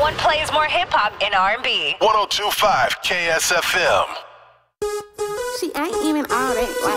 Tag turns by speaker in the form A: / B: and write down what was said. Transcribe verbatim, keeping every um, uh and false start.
A: one plays more hip-hop and R and B.
B: one oh two point five K S F M.
C: She ain't even all that.